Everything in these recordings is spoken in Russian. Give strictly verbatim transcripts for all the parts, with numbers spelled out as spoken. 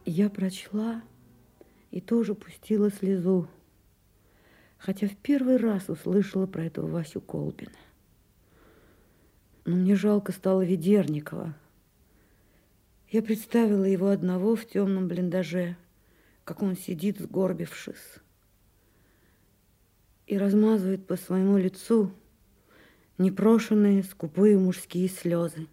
Я прочла и тоже пустила слезу, хотя в первый раз услышала про этого Васю Колбина. Но мне жалко стало Ведерникова. Я представила его одного в темном блиндаже, как он сидит, сгорбившись, и размазывает по своему лицу непрошенные, скупые мужские слезы.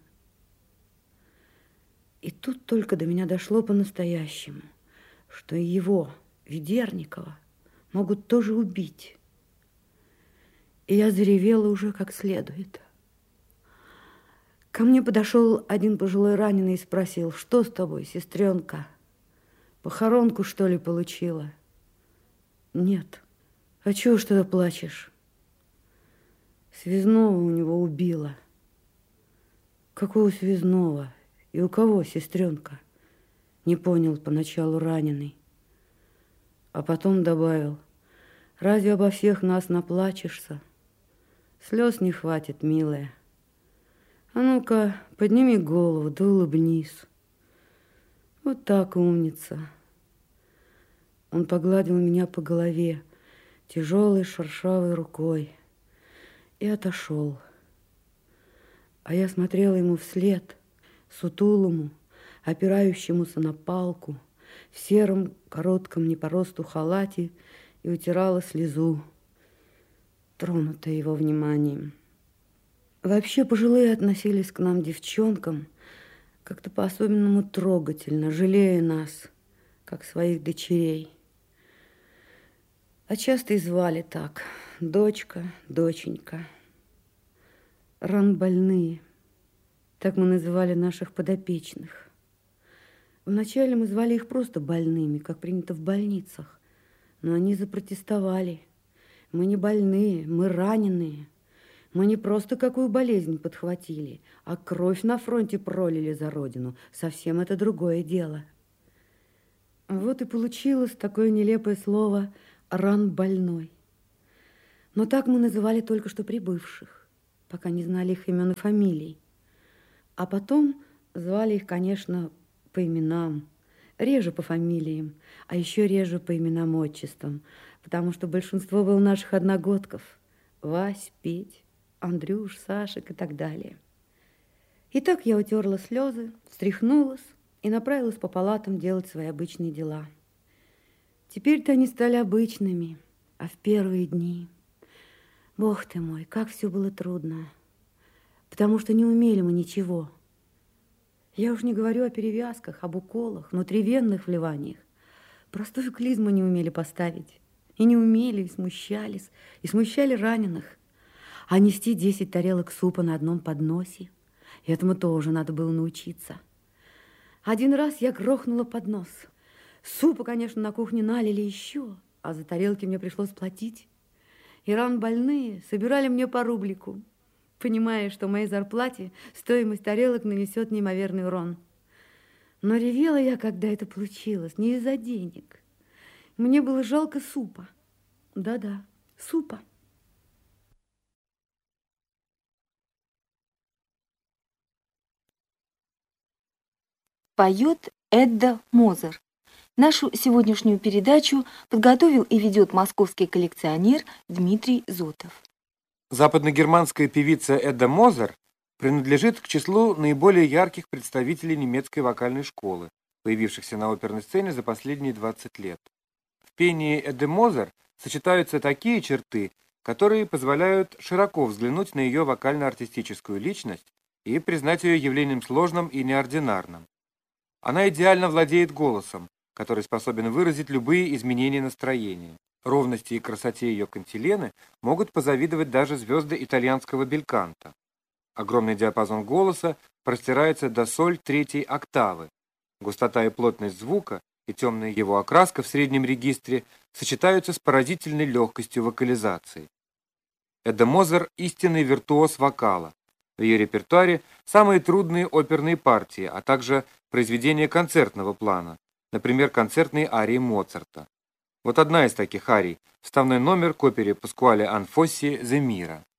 И тут только до меня дошло по-настоящему, что и его, Ведерникова, могут тоже убить. И я заревела уже как следует. Ко мне подошел один пожилой раненый и спросил: что с тобой, сестренка? Похоронку, что ли, получила? Нет. А чего ж тогда плачешь? Связного у него убило. Какого связного? И у кого, сестренка? Не понял поначалу раненый. А потом добавил: разве обо всех нас наплачешься? Слез не хватит, милая. А ну-ка, подними голову, да улыбнись. Вот так, умница. Он погладил меня по голове тяжелой шершавой рукой и отошел. А я смотрела ему вслед, сутулому, опирающемуся на палку, в сером коротком не по росту халате, и утирала слезу, тронутая его вниманием. Вообще пожилые относились к нам, девчонкам, как-то по-особенному трогательно, жалея нас, как своих дочерей. А часто и звали так: дочка, доченька. Ранбольные. Так мы называли наших подопечных. Вначале мы звали их просто больными, как принято в больницах. Но они запротестовали. Мы не больные, мы раненые. Мы не просто какую болезнь подхватили, а кровь на фронте пролили за родину. Совсем это другое дело. Вот и получилось такое нелепое слово «ранбольной». Но так мы называли только что прибывших, пока не знали их имен и фамилий. А потом звали их, конечно, по именам, реже по фамилиям, а еще реже по именам, отчествам, потому что большинство было наших одногодков: Вась, Петь, Андрюш, Сашек и так далее. И так я утерла слезы, встряхнулась и направилась по палатам делать свои обычные дела. Теперь-то они стали обычными, а в первые дни, Бог ты мой, как все было трудно, потому что не умели мы ничего. Я уж не говорю о перевязках, об уколах, внутривенных вливаниях. Простую клизму не умели поставить. И не умели, и смущались, и смущали раненых. А нести десять тарелок супа на одном подносе, этому тоже надо было научиться. Один раз я грохнула поднос. Супа, конечно, на кухне налили еще, а за тарелки мне пришлось платить. И ранбольные собирали мне по рублику, понимая, что в моей зарплате стоимость тарелок нанесет неимоверный урон. Но ревела я, когда это получилось, не из-за денег. Мне было жалко супа. Да-да, супа. Поет Эдда Мозер. Нашу сегодняшнюю передачу подготовил и ведет московский коллекционер Дмитрий Зотов. Западногерманская певица Эдда Мозер принадлежит к числу наиболее ярких представителей немецкой вокальной школы, появившихся на оперной сцене за последние двадцать лет. В пении Эдды Мозер сочетаются такие черты, которые позволяют широко взглянуть на ее вокально-артистическую личность и признать ее явлением сложным и неординарным. Она идеально владеет голосом, который способен выразить любые изменения настроения. Ровности и красоте ее кантилены могут позавидовать даже звезды итальянского бельканто. Огромный диапазон голоса простирается до соль третьей октавы. Густота и плотность звука и темная его окраска в среднем регистре сочетаются с поразительной легкостью вокализации. Эдда Мозер – истинный виртуоз вокала. В ее репертуаре самые трудные оперные партии, а также произведения концертного плана, например, концертные арии Моцарта. Вот одна из таких арий – вставной номер к опере Паскуале Анфосси «Земира».